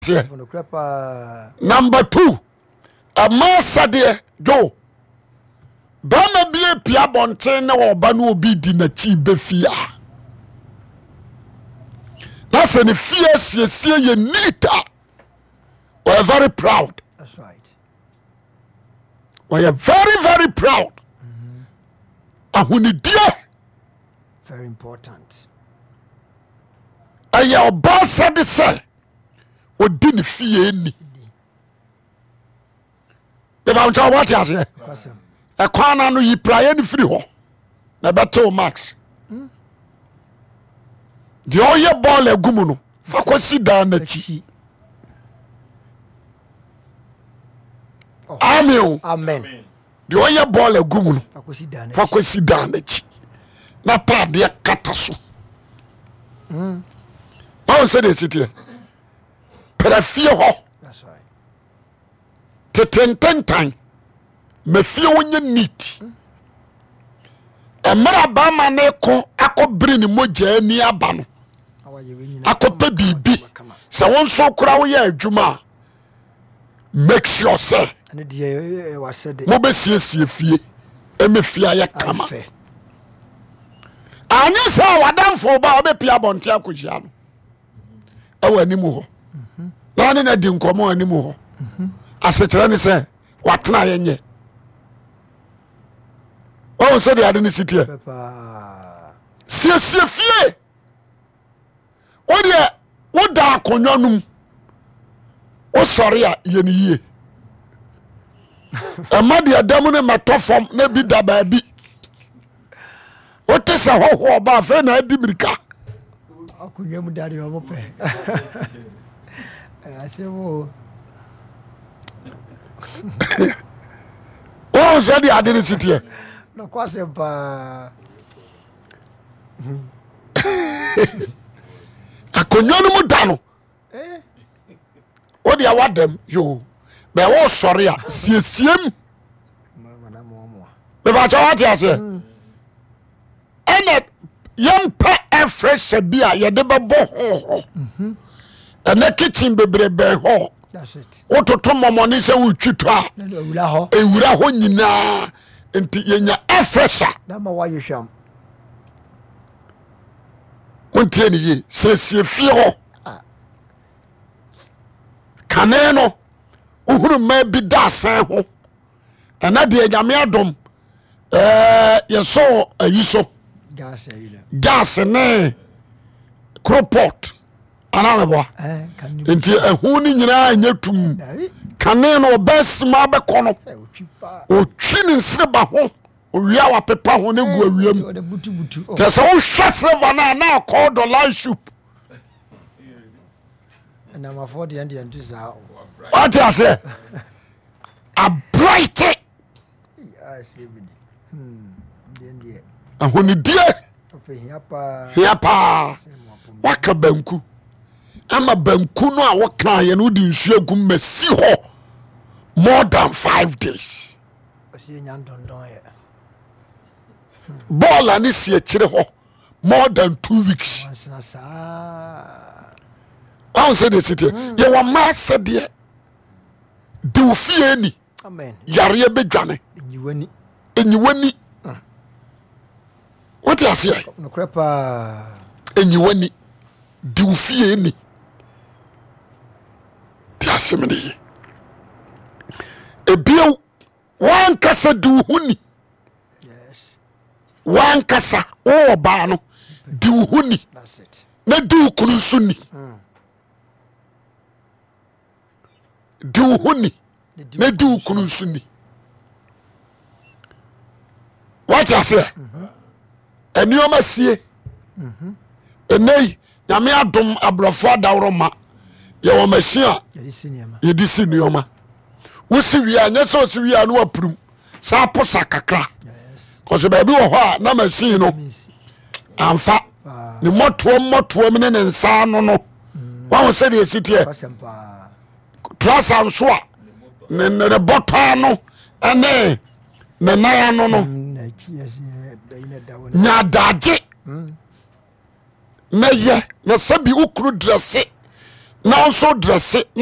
Number 2, a master de Joe. Bama be a pia bonten or banu be dinner chi befia. That's any fierce you see you need. We're very proud. That's right. We are very, very proud. And when you dear, very important. And your boss said the say, or didn't fear any. The mountain what you say? A corner no ye pray any free ho. Na beto max. The oye ball a gumuno. For kwasi down the chi. Amen. Amen. The oye ball a gumuno. For kwasi down the chi. Na pa de kataso. How say the city? Perfia ho. That's right. Ten me fie wonye neat. Emra ba ma ne ko akobri ni moja ani aba no. Akope bibi. Se won so kura wo ya adwuma. Make sure say. Ane de wa said. Mo be siesie fie. Eme fie ya kama. Anya sa wadamfo ba obe pia bonte akohia no. Ewa animu ho. Na ne na di nkomo animu ho. Asekere ni say watena yenye. Oh, so the other city. See fie. What da konyanum. O sorry a ye ni ye. E ma de adamu ne matofom na bi da ba bi. O te sa ho ba fe na adi birika. Akunyamu dare o mo pe. Asemo. Oh, so the other city. No kwase pa. Akonyo no mu da no. O dia wadam yo. Be wo sori a siesiem. Mana mo. Be ba cha what ase. Ene yempa fresh bia ye de bebo ho. Ene kitchen bebrebe ho. That's it. Ototo momoni se wutwitwa. Ewura ho nyina. Enti yenya efresha na ma wa yehwam montie ni ye sesie fie ho kaneno uhuru ma bi da san ho ana de nyame adom yeso ayiso gas ne cropot ana mebo enti ehu ni nyina anya tum kaneno obesma be kono o twini nsreba ho owia wa pepa ho ne gu awiam te se wo hwasreba na call dollar soup na ma for the end ntisa what you say a bright ahoni die hia pa waka banku ama banku no a woka ye no di nsu agum masi ho more than 5 days. Ball and this year more than 2 weeks. I say the city. You were mad said there. Do fear any. Amen. Yaria be jane. And you wani. What you say? No crepa. And you wani. Do fear any. That's me. Ebio wan kasa du huni. Yes. Wan kasa o ba no du huni. That's it. Na du kunu suni. Du huni. Na du kunu suni. What you say? Enioma sie. Enei nyame adom abrofo adawroma. Ye wo machine. Ye di sinioma. Wosi wia nyese osi wia no aprum sa posa kakra cause baby wo ho a na machine no amfa ni moto me ne nsa no wa wo se de sitie trasa nso a ne bota no ene ne na no nya daje na ye na sabi ukuru dresse na nso dresse